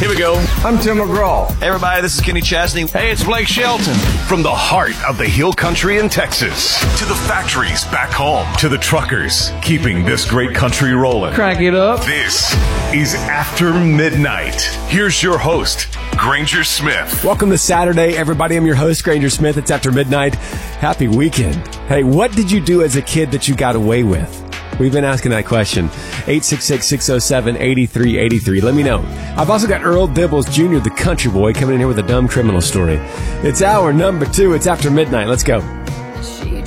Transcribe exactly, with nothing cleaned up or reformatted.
Here we go. I'm Tim McGraw. Hey, everybody, this is Kenny Chesney. Hey, it's Blake Shelton. From the heart of the Hill Country in Texas to the factories back home to the truckers keeping this great country rolling. Crank it up. This is After Midnight. Here's your host, Granger Smith. Welcome to Saturday, everybody. I'm your host, Granger Smith. It's After Midnight. Happy weekend. Hey, what did you do as a kid that you got away with? We've been asking that question. eight six six, six oh seven, eight three eight three. Let me know. I've also got Earl Dibbles Junior, the country boy, coming in here with a dumb criminal story. It's hour number two. It's After Midnight. Let's go.